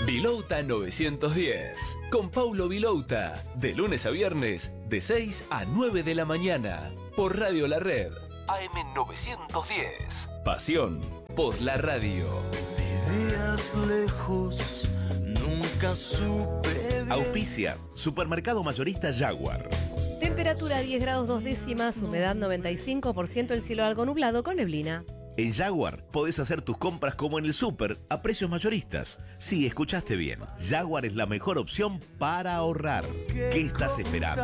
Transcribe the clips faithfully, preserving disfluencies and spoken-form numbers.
Vilouta novecientos diez, con Paulo Vilouta, de lunes a viernes, de seis a nueve de la mañana, por Radio La Red, A M novecientos diez. Pasión por la radio. Vivías lejos, nunca supe bien. Auspicia, Supermercado Mayorista Jaguar. Temperatura diez grados dos décimas, humedad noventa y cinco por ciento, el cielo algo nublado con neblina. En Jaguar podés hacer tus compras como en el súper a precios mayoristas. Sí, escuchaste bien. Jaguar es la mejor opción para ahorrar. ¿Qué estás esperando?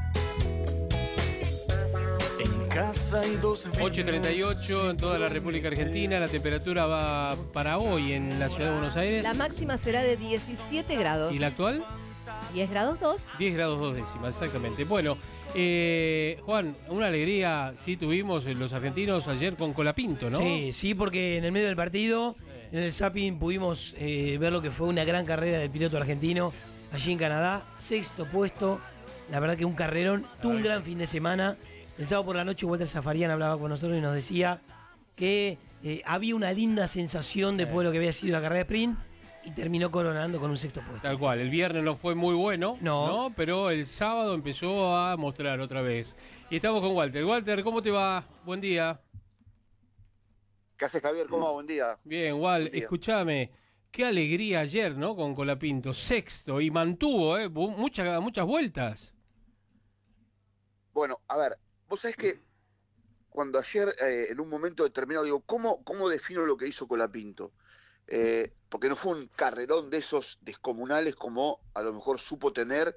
En casa hay dos ocho y treinta y ocho en toda la República Argentina. La temperatura va para hoy en la ciudad de Buenos Aires. La máxima será de diecisiete grados. ¿Y la actual? diez grados dos. diez grados dos décimas, exactamente. Bueno, eh, Juan, una alegría sí tuvimos los argentinos ayer con Colapinto, ¿no? Sí, sí, porque en el medio del partido, en el zapping, pudimos eh, ver lo que fue una gran carrera del piloto argentino allí en Canadá. Sexto puesto, la verdad que un carrerón, tuvo un gran fin de semana. El sábado por la noche Walter Zafarian hablaba con nosotros y nos decía que eh, había una linda sensación sí. después de lo que había sido la carrera de sprint. Y terminó coronando con un sexto puesto. Tal cual, el viernes no fue muy bueno, no. ¿no? Pero el sábado empezó a mostrar otra vez. Y estamos con Walter. Walter, ¿cómo te va? Buen día. ¿Qué haces, Javier? ¿Cómo va? Buen día. Bien, Wal, Buen día. Escúchame. Qué alegría ayer, ¿no? Con Colapinto. Sexto. Y mantuvo, ¿eh? Muchas, muchas vueltas. Bueno, a ver, vos sabés que cuando ayer, eh, en un momento determinado, digo, ¿cómo, cómo defino lo que hizo Colapinto? Eh, porque no fue un carrerón de esos descomunales como a lo mejor supo tener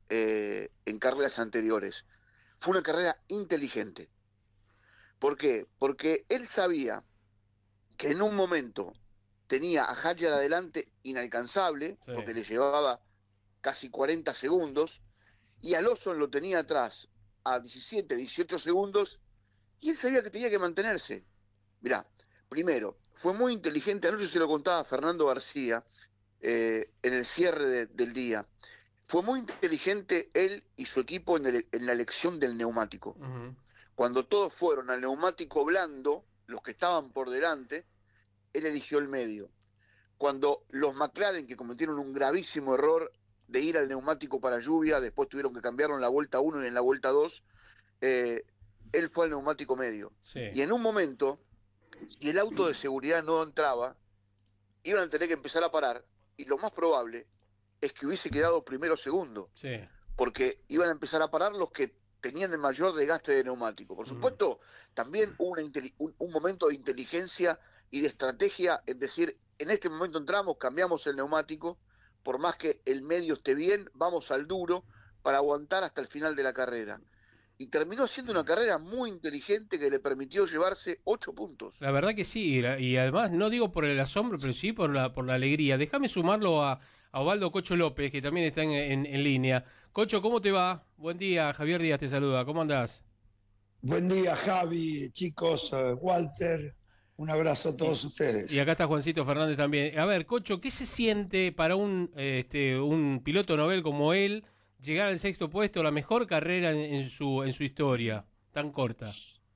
eh, en carreras anteriores. Fue una carrera inteligente. ¿Por qué? Porque él sabía que en un momento tenía a Hadjar adelante inalcanzable, sí. porque le llevaba casi cuarenta segundos, y a Lawson lo tenía atrás a diecisiete, dieciocho segundos, y él sabía que tenía que mantenerse. Mirá, primero, fue muy inteligente, anoche se lo contaba Fernando García, eh, en el cierre de, del día, fue muy inteligente él y su equipo en, el, en la elección del neumático. Uh-huh. Cuando todos fueron al neumático blando, los que estaban por delante, él eligió el medio. Cuando los McLaren, que cometieron un gravísimo error de ir al neumático para lluvia, después tuvieron que cambiarlo en la vuelta uno y en la vuelta dos, eh, él fue al neumático medio. Sí. Y en un momento, si el auto de seguridad no entraba, iban a tener que empezar a parar, y lo más probable es que hubiese quedado primero o segundo, sí. porque iban a empezar a parar los que tenían el mayor desgaste de neumático. Por supuesto, mm. también hubo una un, un momento de inteligencia y de estrategia, es decir, en este momento entramos, cambiamos el neumático, por más que el medio esté bien, vamos al duro para aguantar hasta el final de la carrera. Y terminó siendo una carrera muy inteligente que le permitió llevarse ocho puntos. La verdad que sí, y además no digo por el asombro, pero sí por la por la alegría. Déjame sumarlo a, a Osvaldo Cocho López, que también está en, en, en línea. Cocho, ¿cómo te va? Buen día, Javier Díaz te saluda, ¿cómo andás? Buen día, Javi, chicos, uh, Walter, un abrazo a todos y, ustedes. Y acá está Juancito Fernández también. A ver, Cocho, ¿qué se siente para un, este, un piloto novel como él llegar al sexto puesto, la mejor carrera en, en su en su historia, tan corta?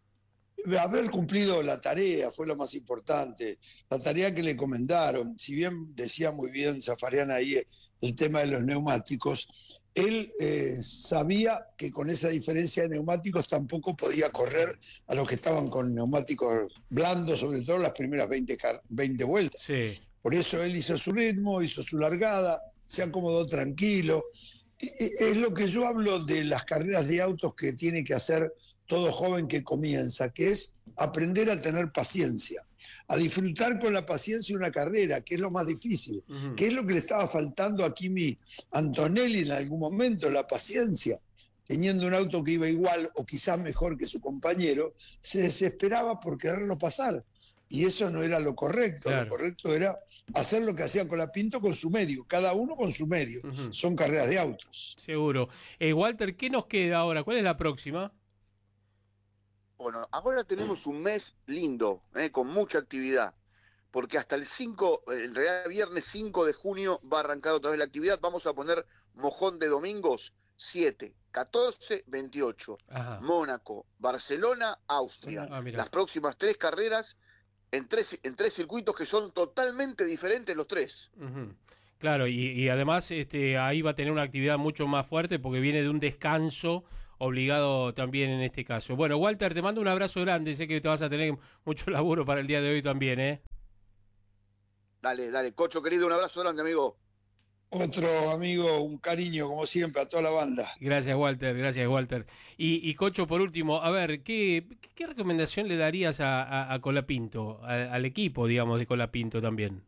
Haber cumplido la tarea fue lo más importante, la tarea que le encomendaron. Si bien decía muy bien Zafarian ahí el tema de los neumáticos, él eh, sabía que con esa diferencia de neumáticos tampoco podía correr a los que estaban con neumáticos blandos, sobre todo las primeras veinte, veinte vueltas. Sí. Por eso él hizo su ritmo, hizo su largada, se acomodó tranquilo. Es lo que yo hablo de las carreras de autos que tiene que hacer todo joven que comienza, que es aprender a tener paciencia, a disfrutar con la paciencia una carrera, que es lo más difícil, uh-huh. que es lo que le estaba faltando a Kimi Antonelli en algún momento, la paciencia. Teniendo un auto que iba igual o quizás mejor que su compañero, se desesperaba por quererlo pasar. Y eso no era lo correcto, claro. Lo correcto era hacer lo que hacía Colapinto con su medio, cada uno con su medio. Uh-huh. Son carreras de autos. Seguro. Eh, Walter, ¿qué nos queda ahora? ¿Cuál es la próxima? Bueno, ahora tenemos un mes lindo, eh, con mucha actividad, porque hasta el cinco, en realidad viernes cinco de junio va a arrancar otra vez la actividad. Vamos a poner mojón de domingos, siete, catorce, veintiocho. Ajá. Mónaco, Barcelona, Austria. Ah, las próximas tres carreras en tres, en tres circuitos que son totalmente diferentes los tres. Uh-huh. Claro, y, y además este, ahí va a tener una actividad mucho más fuerte porque viene de un descanso obligado también en este caso. Bueno, Walter, te mando un abrazo grande, sé que te vas a tener mucho laburo para el día de hoy también, ¿eh? Dale, dale, Cocho querido, un abrazo grande, amigo. Otro amigo, un cariño como siempre a toda la banda. Gracias, Walter, gracias, Walter. Y, y Cocho, por último, a ver, ¿qué, qué recomendación le darías a, a, a Colapinto, a, al equipo, digamos, de Colapinto también?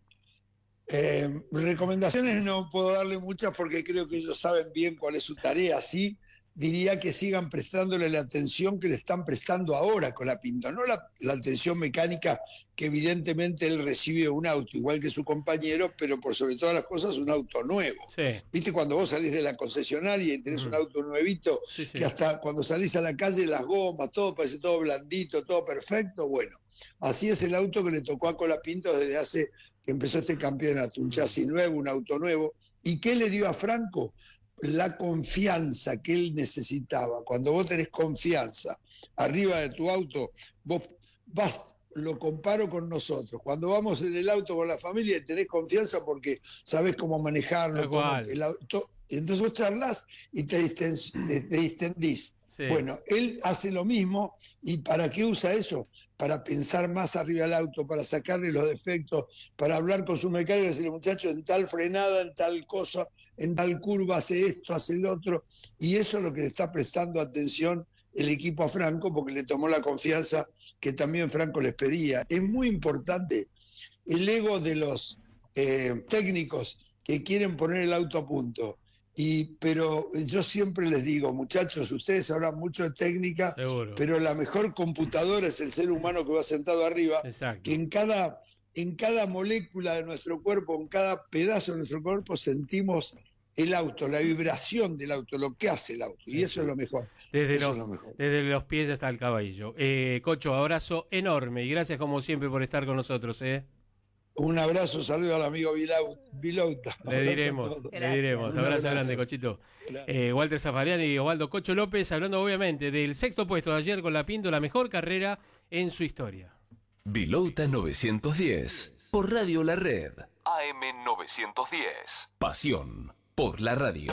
Eh, recomendaciones no puedo darle muchas porque creo que ellos saben bien cuál es su tarea. Sí, diría que sigan prestándole la atención que le están prestando ahora con la Pinto, no la, la atención mecánica que evidentemente él recibe un auto, igual que su compañero, pero por sobre todas las cosas un auto nuevo. Sí. ¿Viste cuando vos salís de la concesionaria y tenés mm. un auto nuevito, sí, sí. que hasta cuando salís a la calle las gomas, todo parece todo blandito, todo perfecto? Bueno, así es el auto que le tocó a Colapinto desde hace que empezó este campeonato, un chasis nuevo, un auto nuevo. ¿Y qué le dio a Franco? La confianza que él necesitaba. Cuando vos tenés confianza arriba de tu auto, vos vas, lo comparo con nosotros. Cuando vamos en el auto con la familia, tenés confianza porque sabés cómo manejarlo. Cómo el auto, entonces vos charlás y te, distens, te, te distendís. Sí. Bueno, él hace lo mismo. ¿Y para qué usa eso? Para pensar más arriba del auto, para sacarle los defectos, para hablar con su mecánico y decirle, muchacho, en tal frenada, en tal cosa, en tal curva hace esto, hace el otro. Y eso es lo que le está prestando atención el equipo a Franco, porque le tomó la confianza que también Franco les pedía. Es muy importante el ego de los eh, técnicos que quieren poner el auto a punto. Y, pero yo siempre les digo, muchachos, ustedes hablan mucho de técnica, seguro, pero la mejor computadora es el ser humano que va sentado arriba. Exacto. Que en cada, en cada molécula de nuestro cuerpo, en cada pedazo de nuestro cuerpo sentimos el auto, la vibración del auto, lo que hace el auto. Y sí, eso es lo mejor. Desde, eso los, es lo mejor. Desde los pies hasta el caballo. Eh, Cocho, abrazo enorme y gracias como siempre por estar con nosotros, ¿eh? Un abrazo, saludo al amigo Vilouta. Le diremos, le diremos. Abrazo, abrazo grande, Cochito. Eh, Walter Zafarian y Osvaldo Cocho López, hablando obviamente del sexto puesto de ayer con la Pinto, la mejor carrera en su historia. Vilouta novecientos diez, por Radio La Red. A M novecientos diez. Pasión por la radio.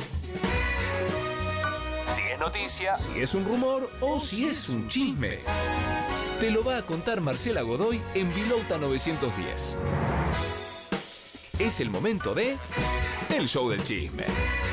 Si es noticia, si es un rumor o si es un chisme, te lo va a contar Marcela Godoy en Vilouta novecientos diez. Es el momento de El Show del Chisme.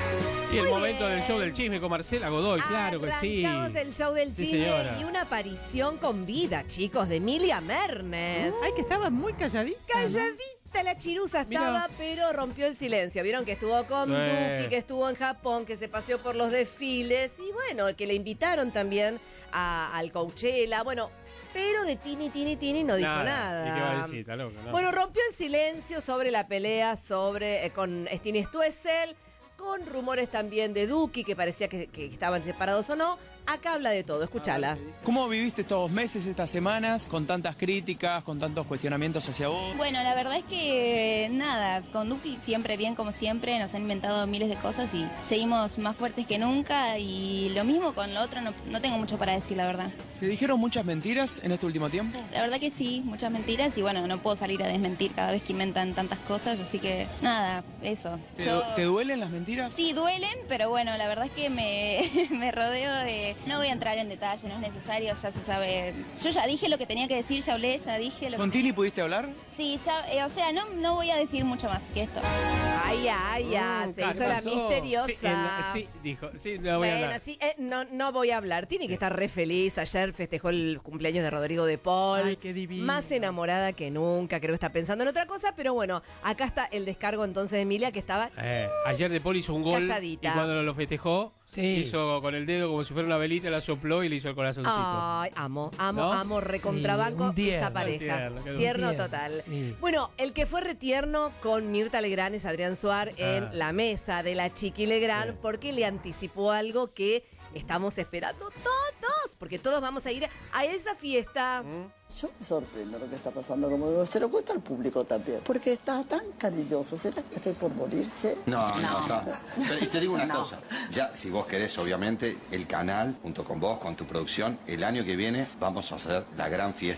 Y el Muy momento bien. del Show del Chisme con Marcela Godoy, claro que sí. Arrancamos el Show del Sí, Chisme señora. y una aparición con vida, chicos, de Emilia Mernes. Ay, que estaba muy calladita. ¿no? Calladita la chirusa Mirá. estaba, pero rompió el silencio. Vieron que estuvo con Sí. Duki, que estuvo en Japón, que se paseó por los desfiles y bueno, que le invitaron también a- al Coachella. Bueno, pero de Tini, Tini, Tini no dijo nada. ¿Y qué va a decir? Está loco, ¿no? Bueno, rompió el silencio sobre la pelea sobre eh, con Stine Stoessel, con rumores también de Duki, que parecía que, que estaban separados o no. Acá habla de todo, escúchala. ¿Cómo viviste estos meses, estas semanas, con tantas críticas, con tantos cuestionamientos hacia vos? Bueno, la verdad es que nada, con Duki siempre bien como siempre, nos han inventado miles de cosas y seguimos más fuertes que nunca y lo mismo con lo otro, no, no tengo mucho para decir, la verdad. ¿Se dijeron muchas mentiras en este último tiempo? La verdad que sí, muchas mentiras y bueno, no puedo salir a desmentir cada vez que inventan tantas cosas, así que nada, eso. ¿Te, Yo- ¿te duelen las mentiras? Sí, duelen, pero bueno, la verdad es que me, me rodeo de... No voy a entrar en detalle, no es necesario, ya se sabe. Yo ya dije lo que tenía que decir, ya hablé, ya dije lo ¿Con que... Tini pudiste hablar? Sí, ya, eh, o sea, no, no voy a decir mucho más que esto. Ay, ay, ay, Uh, se ¿qué hizo la pasó? misteriosa. Sí, en- sí, dijo. Sí, no voy a Bueno, hablar. sí, eh, no, no voy a hablar. Tiene que estar re feliz. Ayer festejó el cumpleaños de Rodrigo de Paul. Ay, qué divino. Más enamorada que nunca. Creo que está pensando en otra cosa. Pero bueno, acá está el descargo entonces de Emilia, que estaba... Eh, ayer De Paul hizo un gol Calladita. y cuando lo festejó, Sí. hizo con el dedo como si fuera una velita, la sopló y le hizo el corazoncito. Ay, amo, amo, ¿No? amo, recontrabanco Sí, un tierno. esa pareja. Tierno, qué Tierno dulce. total. Sí. Bueno, el que fue retierno con Mirta Legrand es Adrián Suar en Ah. la mesa de la Chiqui Legrand Sí. porque le anticipó algo que estamos esperando todos, porque todos vamos a ir a esa fiesta. ¿Mm? Yo me sorprendo lo que está pasando, como digo, se lo cuento al público también, porque está tan cariñoso. ¿Será que estoy por morir, che? No, no, no. Pero, y te digo una cosa, ya si vos querés, obviamente, el canal, junto con vos, con tu producción, el año que viene vamos a hacer la gran fiesta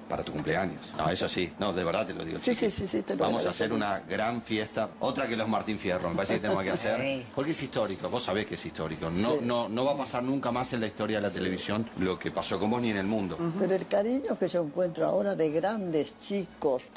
para tu cumpleaños. No, eso sí, no, de verdad te lo digo. Sí, sí, sí, sí, te lo Vamos a agradezco. hacer una gran fiesta, otra que los Martín Fierro, me parece que tenemos que hacer, Sí. porque es histórico, vos sabés que es histórico. No, Sí. no, no va a pasar nunca más en la historia de la televisión lo que pasó con vos ni en el mundo. Pero el cariño que yo encuentro ahora de grandes chicos,